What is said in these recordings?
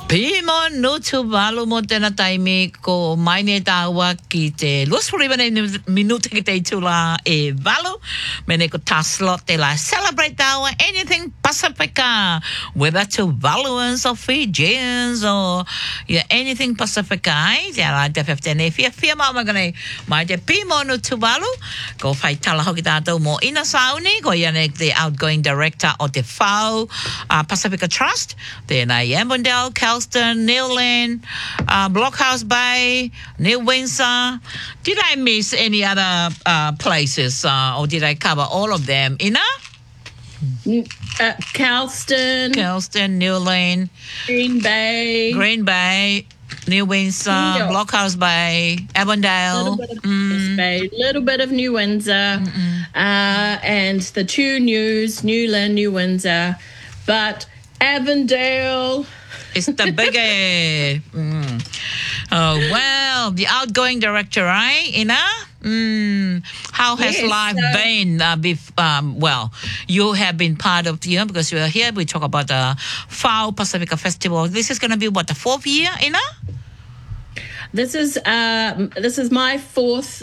Pimo no Tuvalu mo tēnā taimi ko maine tāua ki te luaswhoriwane minute ki te tula e valu. Mene ko tā slot te la celebrate tāua anything Pacifica, whether Tuvaluans or Fijians or anything Pacifica. Te ala te 15 fia mama gane mai te pimo no Tuvalu. Ko whai tala hoki tātou mo ina sauni, ko iane the outgoing director of the FAO Pacifica Trust. Tēnā Avondale, Kelston, Neil Land, Blockhouse Bay, New Windsor. Did I miss any other places or did I cover all of them? Ina? Kelston, New Land, Green Bay, New Windsor, Blockhouse Bay, Avondale. Little bit of New Windsor, and the two Newland, New Windsor, but Avondale. It's the biggie. Oh, well, the outgoing director, right, Ina? How has life been? Well, you have been part of the year because you are here. We talk about the FAO Pacifica Festival. This is going to be, what, the fourth year, Ina? This is my fourth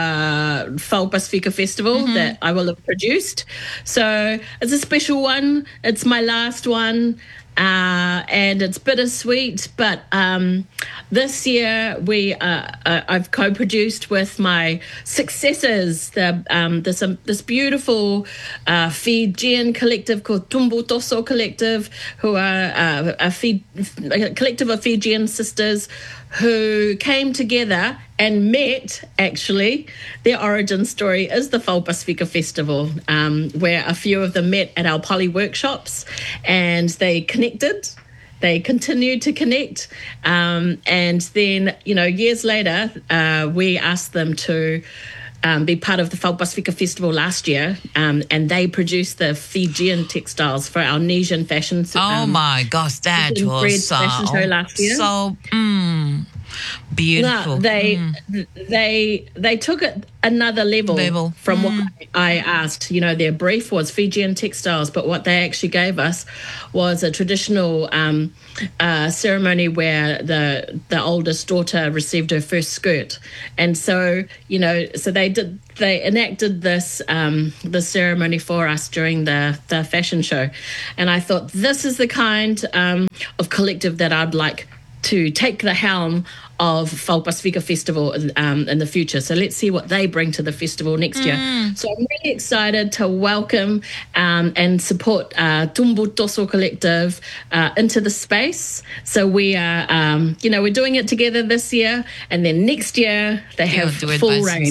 FAO Pacifica Festival that I will have produced. So it's a special one. It's my last one. And it's bittersweet, but this year I've co-produced with my successors this beautiful Fijian collective called Tumbu Toso Collective, who are a collective of Fijian sisters who came together and met. Actually, their origin story is the FAO Pacifica Festival, where a few of them met at our poly workshops and they connected. They continued to connect. And then, years later, we asked them to be part of the FAO Pacifica Festival last year, and they produced the Fijian textiles for our Nesian fashion. Oh my gosh, that was fashion show last year. So beautiful. No, they took it another level from what I asked. Their brief was Fijian textiles, but what they actually gave us was a traditional ceremony where the oldest daughter received her first skirt, and so they enacted this ceremony for us during the fashion show, and I thought this is the kind of collective that I'd like to take the helm of FAO Pacifica Festival in the future. So let's see what they bring to the festival next year. So I'm really excited to welcome and support Tumbu Toso Collective into the space. So we are, we're doing it together this year, and then next year they have full reign.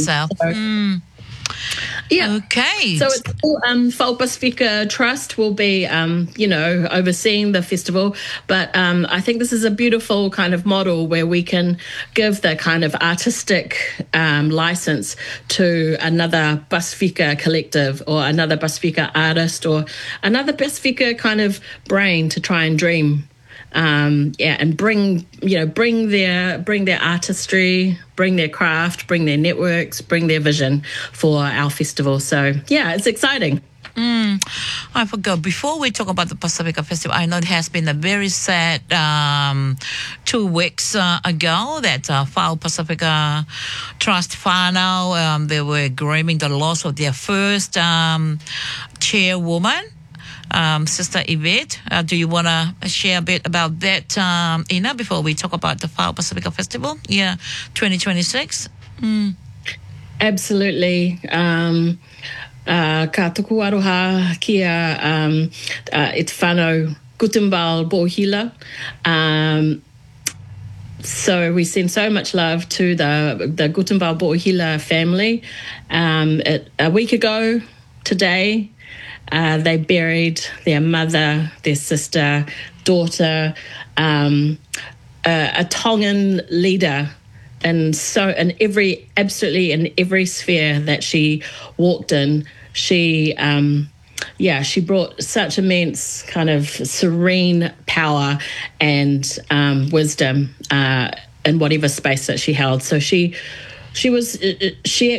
Yeah. Okay. So it's FAO Pacifica Trust will be, overseeing the festival. But I think this is a beautiful kind of model where we can give the kind of artistic license to another Pacifica collective or another Pacifica artist or another Pacifica kind of brain to try and dream. And bring their artistry, bring their craft, bring their networks, bring their vision for our festival. So, it's exciting. I forgot, before we talk about the Pacifica Festival, I know it has been a very sad 2 weeks ago that FAO Pacifica Trust whānau, they were grieving the loss of their first chairwoman. Sister Yvette, do you want to share a bit about that, Ina, before we talk about the FAO Pacifica Festival? 2026? Absolutely. Ka tuku aroha kia e te whānau Gutambal Bohila. So we send so much love to the Gutambal Bohila family. A week ago today, they buried their mother, their sister, daughter, a Tongan leader, and so in every sphere that she walked in, she brought such immense kind of serene power and wisdom in whatever space that she held. So she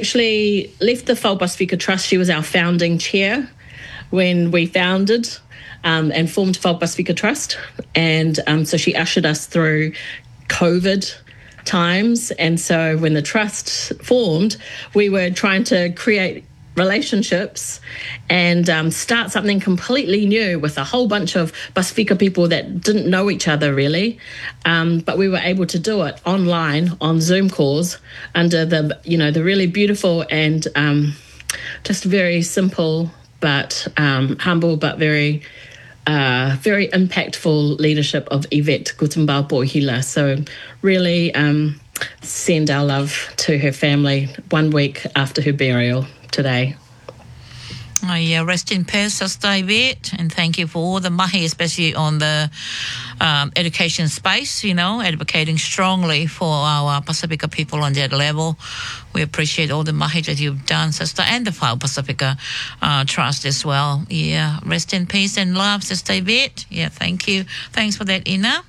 actually left the FAO Pacifica Trust. She was our founding chair when we founded and formed Whao Pasifika Trust. And so she ushered us through COVID times. And so when the trust formed, we were trying to create relationships and start something completely new with a whole bunch of Pasifika people that didn't know each other really, but we were able to do it online on Zoom calls under the really beautiful and just very simple but humble but very impactful leadership of Yvette Gutenbauer Pohila. So really send our love to her family 1 week after her burial today. Oh, yeah, rest in peace, Sister Yvette, and thank you for all the mahi, especially on the education space, advocating strongly for our Pasifika people on that level. We appreciate all the mahi that you've done, Sister, and the Whao Pasifika Trust as well. Yeah, rest in peace and love, Sister Yvette. Yeah, thank you. Thanks for that, Ina.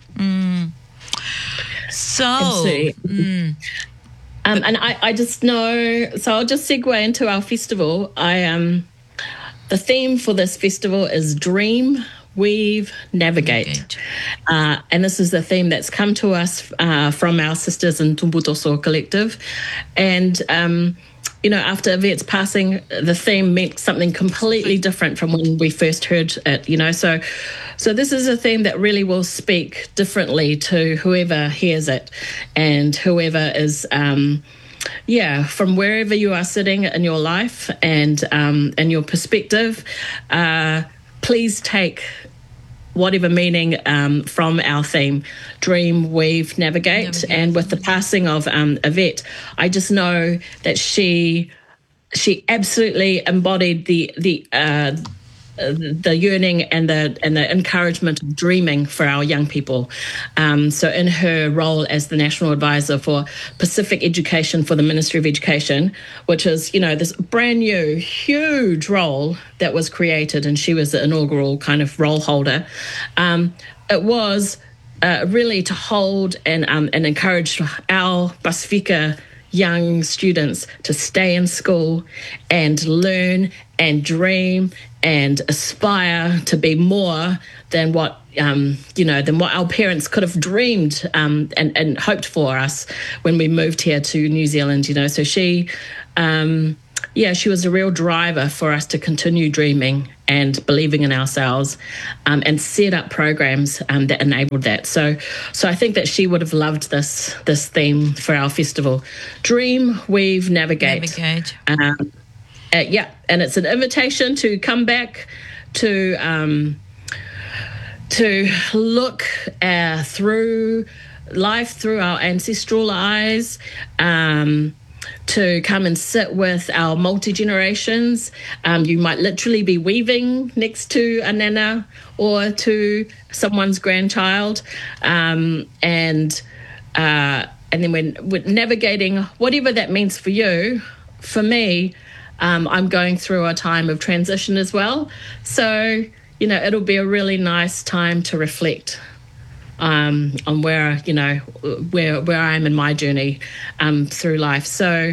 And I just know, so I'll just segue into our festival. The theme for this festival is Dream, Weave, Navigate. And this is the theme that's come to us from our sisters in Tumbutoso Collective. And, after Yvette's passing, the theme meant something completely different from when we first heard it, So this is a theme that really will speak differently to whoever hears it and whoever is, from wherever you are sitting in your life and your perspective, please take whatever meaning from our theme, Dream, Weave, Navigate. And with the passing of Yvette, I just know that she absolutely embodied the yearning and the encouragement of dreaming for our young people. So in her role as the National Advisor for Pacific Education for the Ministry of Education, which is, this brand new, huge role that was created, and she was the inaugural kind of role holder, it was really to hold and encourage our Pasifika young students to stay in school and learn and dream and aspire to be more than what than what our parents could have dreamed and hoped for us when we moved here to New Zealand. So she she was a real driver for us to continue dreaming and believing in ourselves, and set up programs that enabled that. So I think that she would have loved this theme for our festival. Dream, Weave, Navigate. And it's an invitation to come back to look through life through our ancestral eyes, to come and sit with our multi-generations. You might literally be weaving next to a nana or to someone's grandchild. And then when navigating whatever that means for you, for me, I'm going through a time of transition as well. So, it'll be a really nice time to reflect on where I am in my journey through life. So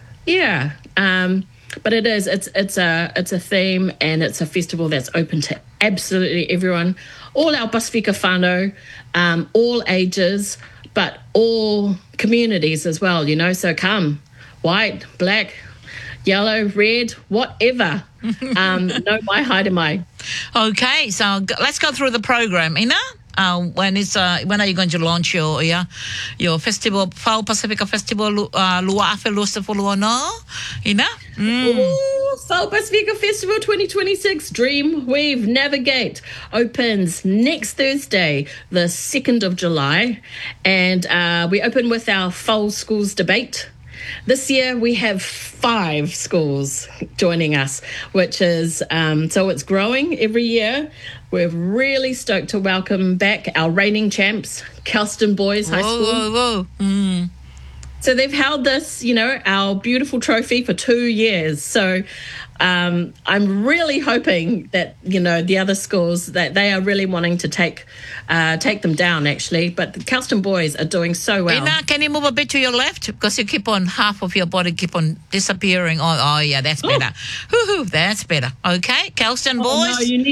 but it's a theme, and it's a festival that's open to absolutely everyone, all our Pasifika whānau, all ages, but all communities as well, so come, white, black, yellow, red, whatever. No mai haere mai. Okay, so let's go through the program, Ina. When are you going to launch your festival, Whao Pasifika Festival, Lua Afe Lusa Fuluano, Ina? Whao Pasifika Festival 2026, Dream, Weave, Navigate, opens next Thursday, the 2nd of July. And we open with our Fall Schools debate. This year we have 5 schools joining us, which is, so it's growing every year. We're really stoked to welcome back our reigning champs, Kelston Boys High School. So they've held this, our beautiful trophy for 2 years. So I'm really hoping that, the other schools, that they are really wanting to take them down, actually. But the Kelston Boys are doing so well. Ina, can you move a bit to your left? Because you keep on, half of your body keep on disappearing. Oh yeah, that's better. That's better. Okay, Kelston Boys. No,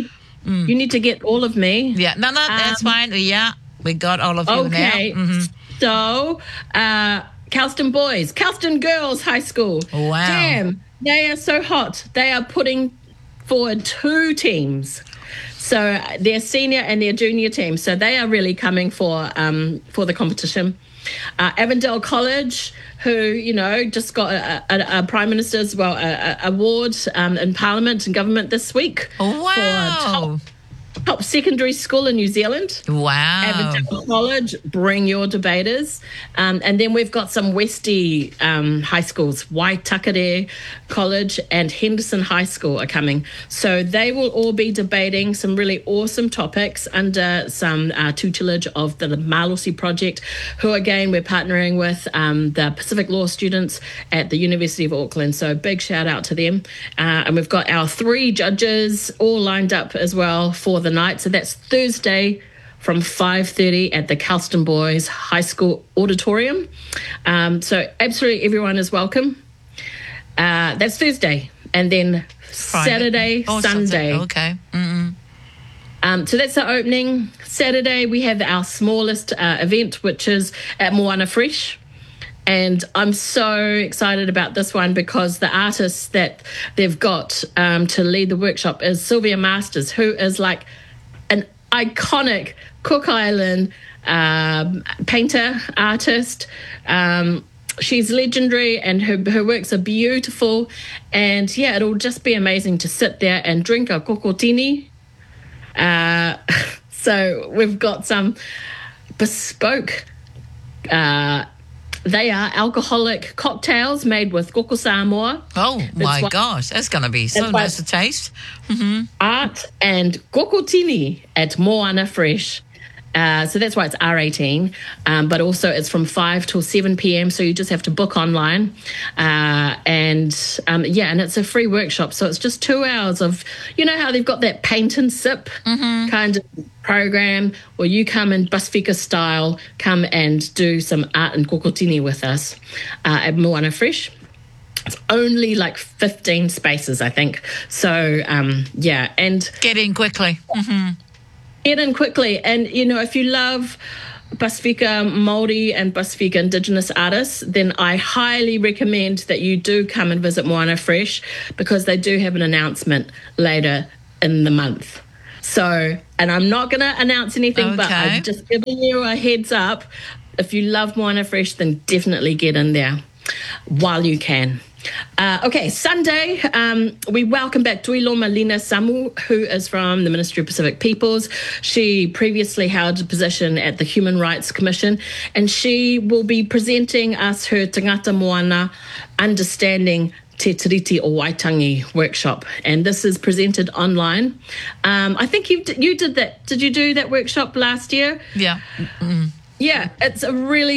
You need to get all of me. Yeah, no, that's fine. Yeah, we got all of you Okay. now. So, Calston Boys, Calston Girls High School. Wow. Damn, they are so hot. They are putting forward 2 teams. So their senior and their junior team. So they are really coming for the competition. Avondale College, who, just got a Prime Minister's, award in Parliament and government this week. Wow. For top secondary school in New Zealand. Wow. Avondale College, bring your debaters. And then we've got some Westie high schools, Waitakere College and Henderson High School are coming. So they will all be debating some really awesome topics under some tutelage of the Malosi Project, who, again, we're partnering with the Pacific Law students at the University of Auckland. So big shout out to them. And we've got our 3 judges all lined up as well for the night. So that's Thursday from 5:30 at the Calston Boys High School Auditorium. So absolutely everyone is welcome. That's Thursday. And then Friday. Saturday, Sunday. Okay. So that's the opening. Saturday, we have our smallest event, which is at Moana Fresh. And I'm so excited about this one because the artist that they've got to lead the workshop is Sylvia Masters, who is like an iconic Cook Island painter, artist. She's legendary and her works are beautiful. And yeah, it'll just be amazing to sit there and drink a kokotini. So we've got some bespoke they are alcoholic cocktails made with koko Samoa. Oh, my gosh. That's going to be so nice to taste. Art and kokotini at Moana Fresh. So that's why it's R18. But also it's from 5 till 7 p.m. So you just have to book online. And it's a free workshop. So it's just 2 hours of, how they've got that paint and sip kind of program, where you come in Pasifika style, come and do some art and kokotini with us at Moana Fresh. It's only like 15 spaces, I think. So, and get in quickly. Get in quickly. And, if you love Pasifika Māori and Pasifika Indigenous artists, then I highly recommend that you do come and visit Moana Fresh, because they do have an announcement later in the month. So, and I'm not going to announce anything, but I'm just giving you a heads up. If you love Moana Fresh, then definitely get in there while you can. Sunday, we welcome back Tuiloma Lina Samu, who is from the Ministry of Pacific Peoples. She previously held a position at the Human Rights Commission, and she will be presenting us her Tangata Moana Understanding Te Tiriti o Waitangi workshop, and this is presented online. I think you did that. Did you do that workshop last year? Yeah. Yeah, it's a really